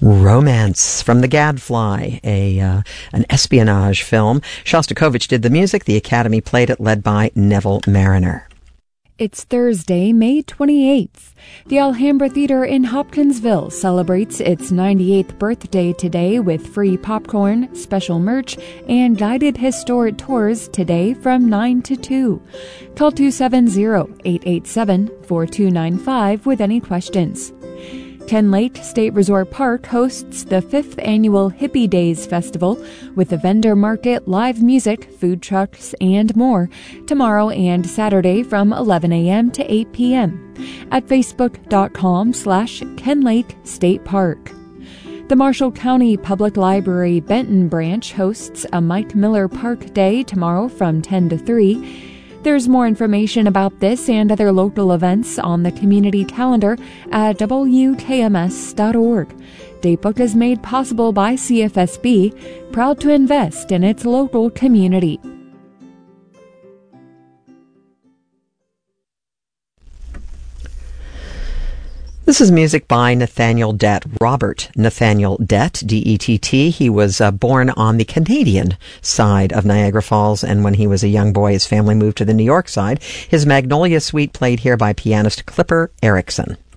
Romance from The Gadfly, an espionage film. Shostakovich did the music. The Academy played it, led by Neville Mariner. It's Thursday, May 28th. The Alhambra Theater in Hopkinsville celebrates its 98th birthday today with free popcorn, special merch, and guided historic tours today from 9 to 2. Call 270-887-4295 with any questions. Ken Lake State Resort Park hosts the 5th annual Hippie Days Festival with a vendor market, live music, food trucks, and more tomorrow and Saturday from 11 a.m. to 8 p.m. at facebook.com/Ken Lake State Park. The Marshall County Public Library Benton branch hosts a Mike Miller Park Day tomorrow from 10 to 3. There's more information about this and other local events on the community calendar at wkms.org. Datebook is made possible by CFSB, proud to invest in its local community. This is music by Nathaniel Dett, Robert Nathaniel Dett, D-E-T-T. He was born on the Canadian side of Niagara Falls, and when he was a young boy, his family moved to the New York side. His Magnolia Suite played here by pianist Clipper Erickson.